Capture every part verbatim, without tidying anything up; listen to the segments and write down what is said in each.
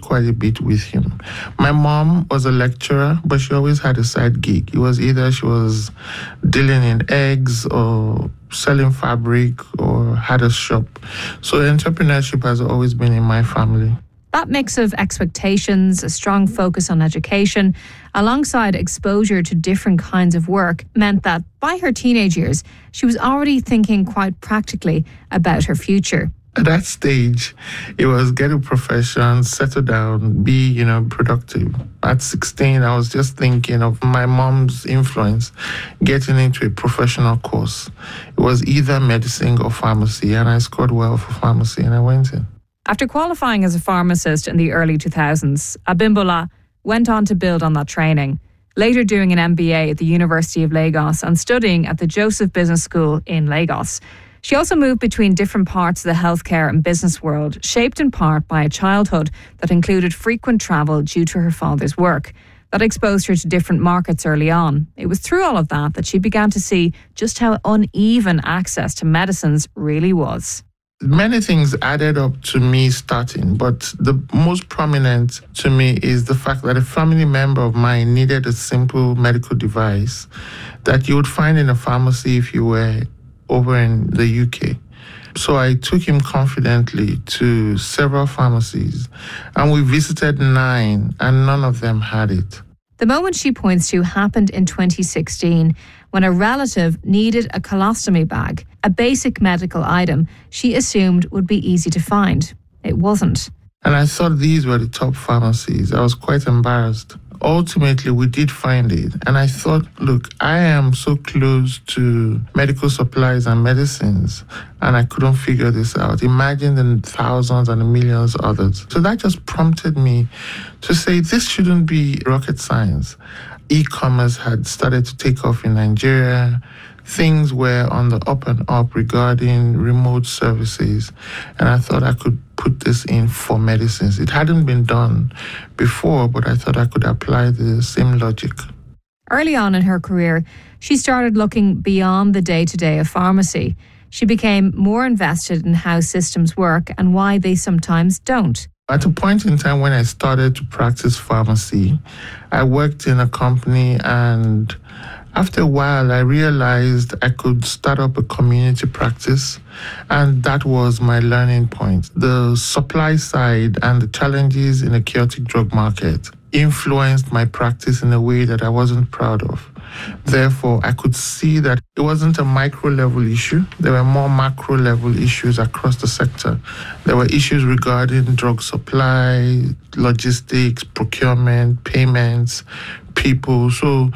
quite a bit with him. My mom was a lecturer, but she always had a side gig. It was either she was dealing in eggs or selling fabric or had a shop. So entrepreneurship has always been in my family. That mix of expectations, a strong focus on education, alongside exposure to different kinds of work, meant that by her teenage years, she was already thinking quite practically about her future. At that stage, it was get a profession, settle down, be, you know, productive. At sixteen, I was just thinking of my mom's influence, getting into a professional course. It was either medicine or pharmacy, and I scored well for pharmacy, and I went in. After qualifying as a pharmacist in the early two thousands, Abimbola went on to build on that training, later doing an M B A at the University of Lagos and studying at the Joseph Business School in Lagos. She also moved between different parts of the healthcare and business world, shaped in part by a childhood that included frequent travel due to her father's work. That exposed her to different markets early on. It was through all of that that she began to see just how uneven access to medicines really was. Many things added up to me starting, but the most prominent to me is the fact that a family member of mine needed a simple medical device that you would find in a pharmacy if you were over in the U K. So I took him confidently to several pharmacies, and we visited nine, and none of them had it. The moment she points to happened in twenty sixteen, when a relative needed a colostomy bag, a basic medical item she assumed would be easy to find. It wasn't. And I thought these were the top pharmacies. I was quite embarrassed. Ultimately, we did find it. And I thought, look, I am so close to medical supplies and medicines, and I couldn't figure this out. Imagine the thousands and the millions of others. So that just prompted me to say, this shouldn't be rocket science. E-commerce had started to take off in Nigeria. Things were on the up and up regarding remote services, and I thought I could put this in for medicines. It hadn't been done before, but I thought I could apply the same logic. Early on in her career, she started looking beyond the day-to-day of pharmacy. She became more invested in how systems work and why they sometimes don't. At a point in time when I started to practice pharmacy, I worked in a company, and after a while, I realized I could start up a community practice, and that was my learning point. The supply side and the challenges in a chaotic drug market influenced my practice in a way that I wasn't proud of. Therefore, I could see that it wasn't a micro-level issue. There were more macro-level issues across the sector. There were issues regarding drug supply, logistics, procurement, payments, people. So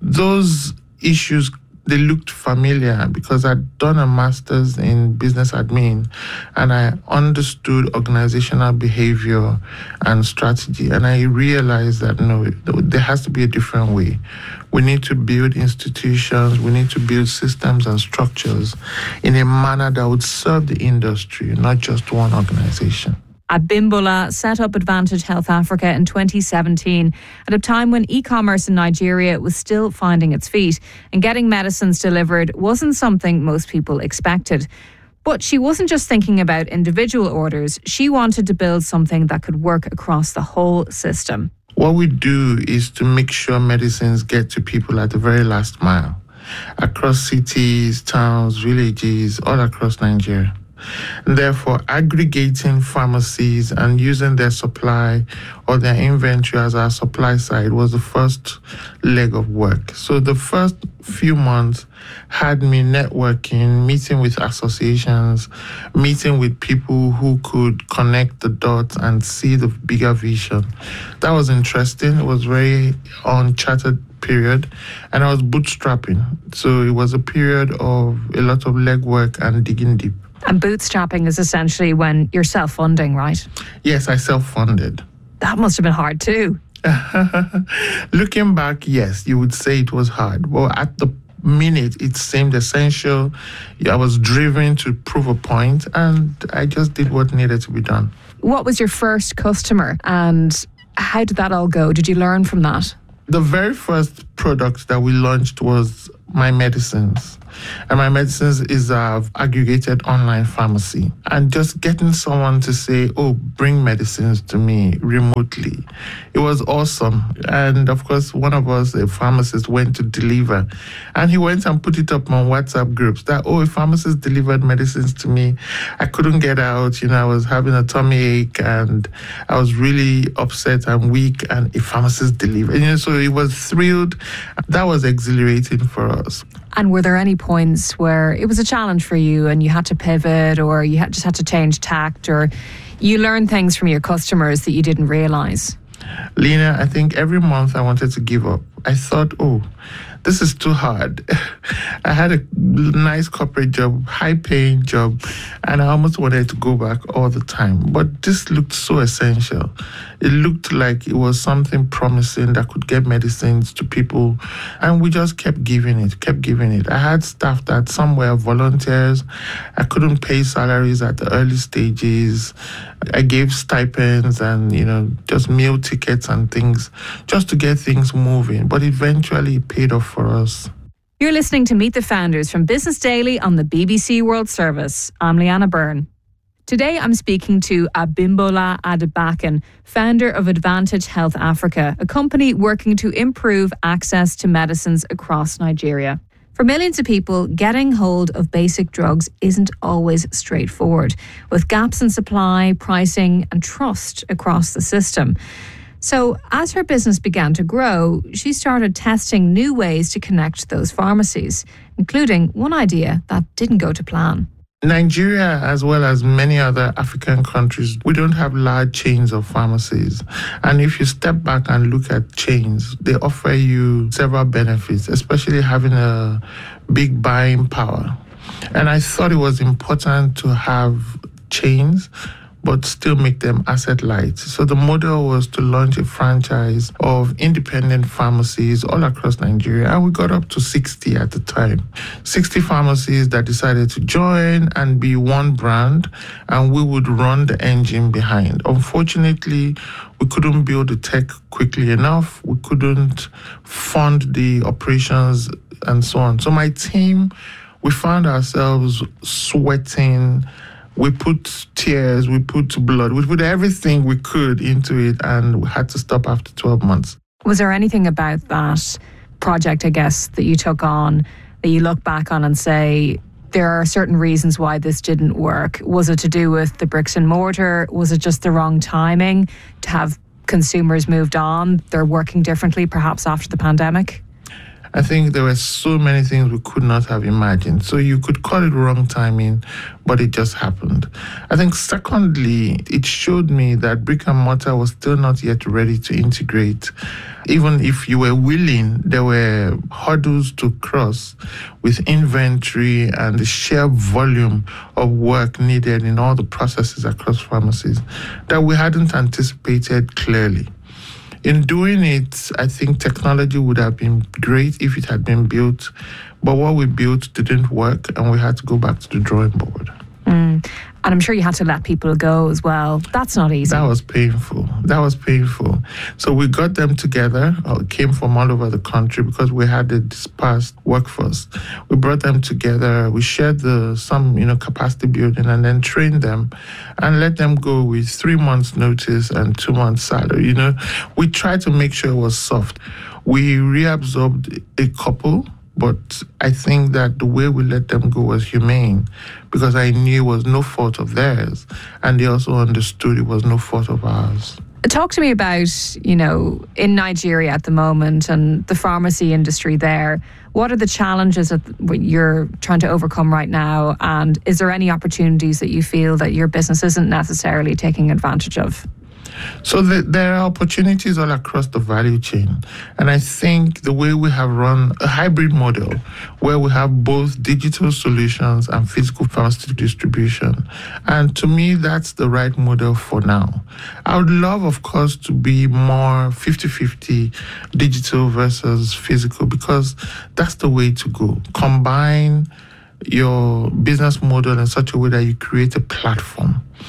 those issues, they looked familiar because I'd done a master's in business admin, and I understood organizational behavior and strategy. And I realized that, no, there has to be a different way. We need to build institutions, we need to build systems and structures in a manner that would serve the industry, not just one organization. Abimbola set up Advantage Health Africa in twenty seventeen at a time when e-commerce in Nigeria was still finding its feet, and getting medicines delivered wasn't something most people expected. But she wasn't just thinking about individual orders. She wanted to build something that could work across the whole system. What we do is to make sure medicines get to people at the very last mile, across cities, towns, villages, all across Nigeria. Therefore, aggregating pharmacies and using their supply or their inventory as our supply side was the first leg of work. So the first few months had me networking, meeting with associations, meeting with people who could connect the dots and see the bigger vision. That was interesting. It was very uncharted period, and I was bootstrapping. So it was a period of a lot of legwork and digging deep. And bootstrapping is essentially when you're self-funding, right? Yes, I self-funded. That must have been hard too. Looking back, yes, you would say it was hard. Well, at the minute, it seemed essential. I was driven to prove a point, and I just did what needed to be done. What was your first customer, and how did that all go? Did you learn from that? The very first product that we launched was my medicines. And my medicines is a aggregated online pharmacy. And just getting someone to say, oh, bring medicines to me remotely, it was awesome. And of course, one of us, a pharmacist, went to deliver. And he went and put it up on WhatsApp groups that, oh, a pharmacist delivered medicines to me. I couldn't get out. You know, I was having a tummy ache and I was really upset and weak, and a pharmacist delivered. You know, so he was thrilled. That was exhilarating for us. And were there any points where it was a challenge for you and you had to pivot, or you had, just had to change tact, or you learned things from your customers that you didn't realise? Lena, I think every month I wanted to give up. I thought, oh, this is too hard. I had a nice corporate job, high-paying job, and I almost wanted to go back all the time. But this looked so essential. It looked like it was something promising that could get medicines to people, and we just kept giving it, kept giving it. I had staff that some were volunteers. I couldn't pay salaries at the early stages. I gave stipends and, you know, just meal tickets and things just to get things moving. But eventually it paid off for us. You're listening to Meet the Founders from Business Daily on the B B C World Service. I'm Leanna Byrne. Today I'm speaking to Abimbola Adebakan, founder of Advantage Health Africa, a company working to improve access to medicines across Nigeria. For millions of people, getting hold of basic drugs isn't always straightforward, with gaps in supply, pricing and trust across the system. So as her business began to grow, she started testing new ways to connect those pharmacies, including one idea that didn't go to plan. Nigeria, as well as many other African countries, we don't have large chains of pharmacies. And if you step back and look at chains, they offer you several benefits, especially having a big buying power. And I thought it was important to have chains, but still make them asset light. So the model was to launch a franchise of independent pharmacies all across Nigeria. And we got up to sixty at the time. sixty pharmacies that decided to join and be one brand, and we would run the engine behind. Unfortunately, we couldn't build the tech quickly enough. We couldn't fund the operations and so on. So my team, we found ourselves sweating. We put tears, we put blood, we put everything we could into it, and we had to stop after twelve months. Was there anything about that project, I guess, that you took on that you look back on and say, there are certain reasons why this didn't work? Was it to do with the bricks and mortar? Was it just the wrong timing to have consumers moved on? They're working differently, perhaps after the pandemic? I think there were so many things we could not have imagined. So you could call it wrong timing, but it just happened. I think secondly, it showed me that brick and mortar was still not yet ready to integrate. Even if you were willing, there were hurdles to cross with inventory and the sheer volume of work needed in all the processes across pharmacies that we hadn't anticipated clearly. In doing it, I think technology would have been great if it had been built, but what we built didn't work and we had to go back to the drawing board. Mm. And I'm sure you had to let people go as well. That's not easy. That was painful. That was painful. So we got them together, uh, came from all over the country because we had a dispersed workforce. We brought them together. We shared the some, you know, capacity building and then trained them and let them go with three months notice and two months salary. You know, we tried to make sure it was soft. We reabsorbed a couple, but I think that the way we let them go was humane because I knew it was no fault of theirs. And they also understood it was no fault of ours. Talk to me about, you know, in Nigeria at the moment and the pharmacy industry there. What are the challenges that you're trying to overcome right now? And is there any opportunities that you feel that your business isn't necessarily taking advantage of? So the, there are opportunities all across the value chain. And I think the way we have run a hybrid model where we have both digital solutions and physical pharmaceutical distribution. And to me, that's the right model for now. I would love, of course, to be more fifty-fifty digital versus physical because that's the way to go. Combine your business model in such a way that you create a platform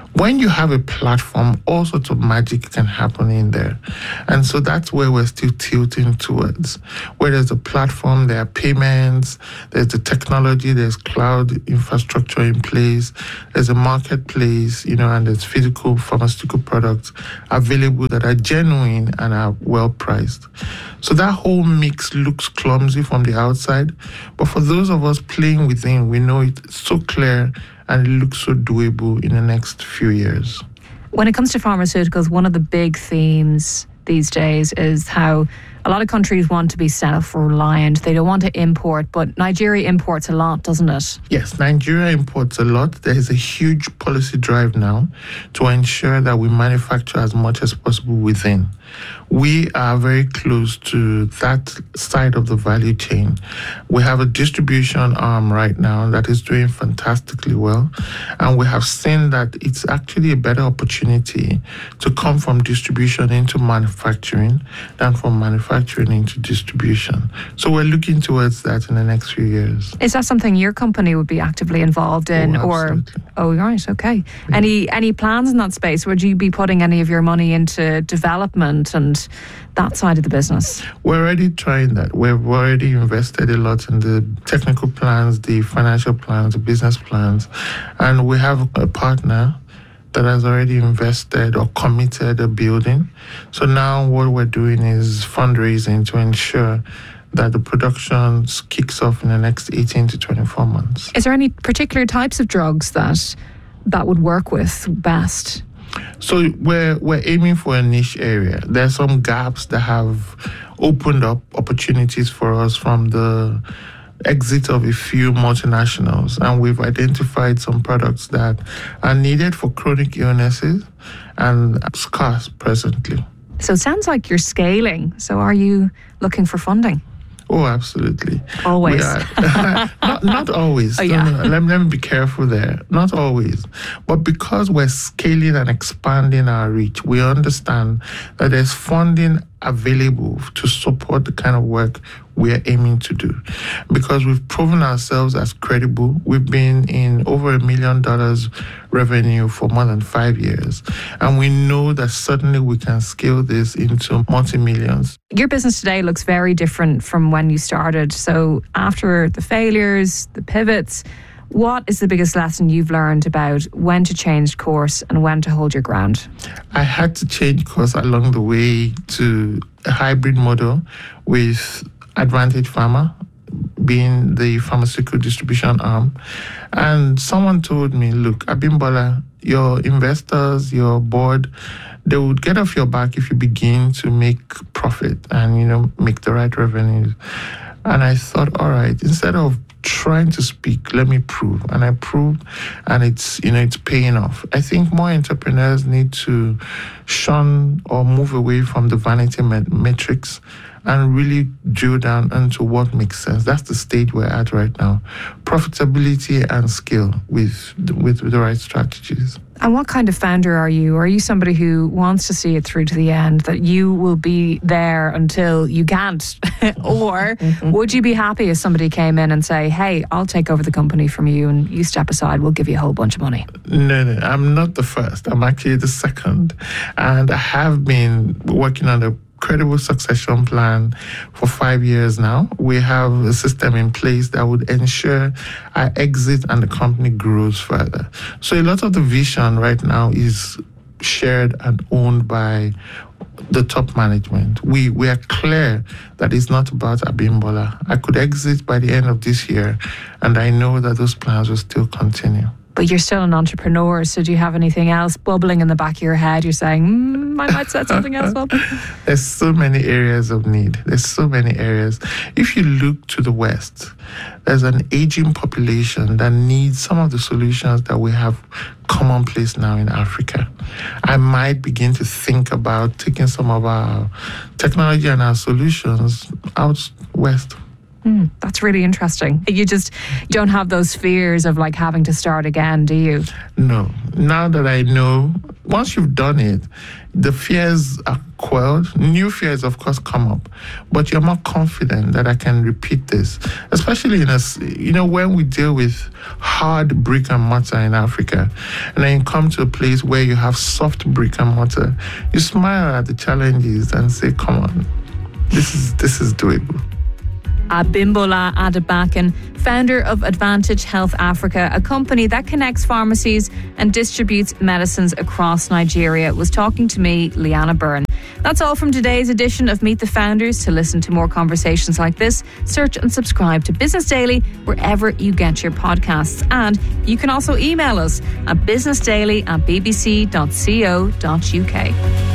When you have a platform, all sorts of magic can happen in there. And so that's where we're still tilting towards. Where there's a platform, there are payments, there's the technology, there's cloud infrastructure in place, there's a marketplace, you know, and there's physical pharmaceutical products available that are genuine and are well priced. So that whole mix looks clumsy from the outside, but for those of us playing within, we know it's so clear and it looks so doable in the next few years. When it comes to pharmaceuticals, one of the big themes these days is how a lot of countries want to be self-reliant. They don't want to import, but Nigeria imports a lot, doesn't it? Yes, Nigeria imports a lot. There is a huge policy drive now to ensure that we manufacture as much as possible within. We are very close to that side of the value chain. We have a distribution arm right now that is doing fantastically well, and we have seen that it's actually a better opportunity to come from distribution into manufacturing than from manufacturing into distribution. So we're looking towards that in the next few years. Is that something your company would be actively involved in? Oh, or oh, right, okay. Yeah. Any any plans in that space? Would you be putting any of your money into development and that side of the business? We're already trying that. We've already invested a lot in the technical plans, the financial plans, the business plans, and we have a partner that has already invested or committed a building. So now what we're doing is fundraising to ensure that the production kicks off in the next eighteen to twenty-four months. Is there any particular types of drugs that that would work with best? So we're we're aiming for a niche area. There are some gaps that have opened up opportunities for us from the exit of a few multinationals, and we've identified some products that are needed for chronic illnesses and scarce presently. So it sounds like you're scaling. So are you looking for funding? Oh, absolutely. Always. not, not always. Oh, yeah. no, no, let, let me be careful there. Not always. But because we're scaling and expanding our reach, we understand that there's funding available to support the kind of work we're aiming to do. Because we've proven ourselves as credible. We've been in over a million dollars revenue for more than five years. And we know that suddenly we can scale this into multi-millions. Your business today looks very different from when you started. So after the failures, the pivots, what is the biggest lesson you've learned about when to change course and when to hold your ground? I had to change course along the way to a hybrid model with Advantage Pharma being the pharmaceutical distribution arm. And someone told me, look, Abimbola, your investors, your board, they would get off your back if you begin to make profit and, you know, make the right revenues. And I thought, all right, instead of trying to speak, let me prove. And I proved, and it's, you know, it's paying off. I think more entrepreneurs need to shun or move away from the vanity met- metrics and really drill down into what makes sense. That's the stage we're at right now. Profitability and skill with, with, with the right strategies. And what kind of founder are you? Are you somebody who wants to see it through to the end, that you will be there until you can't? Or mm-hmm. would you be happy if somebody came in and say, hey, I'll take over the company from you and you step aside, we'll give you a whole bunch of money? No, no, I'm not the first. I'm actually the second. And I have been working on a credible succession plan for five years now. We have a system in place that would ensure I exit and the company grows further. So a lot of the vision right now is shared and owned by the top management. We we are clear that it's not about Abimbola. I could exit by the end of this year, and I know that those plans will still continue. But you're still an entrepreneur, so do you have anything else bubbling in the back of your head? You're saying, mm, I might set something else up. There's so many areas of need. There's so many areas. If you look to the West, there's an aging population that needs some of the solutions that we have commonplace now in Africa. I might begin to think about taking some of our technology and our solutions out West. Mm, that's really interesting. You just don't have those fears of like having to start again, do you? No. Now that I know, once you've done it, the fears are quelled. New fears, of course, come up, but you're more confident that I can repeat this, especially in a, you know, when we deal with hard brick and mortar in Africa, and then you come to a place where you have soft brick and mortar, you smile at the challenges and say, come on, this is this is doable. Abimbola Adebakan, founder of Advantage Health Africa, a company that connects pharmacies and distributes medicines across Nigeria, was talking to me, Leanna Byrne. That's all from today's edition of Meet the Founders. To listen to more conversations like this, search and subscribe to Business Daily wherever you get your podcasts. And you can also email us at businessdaily at b b c dot co dot u k.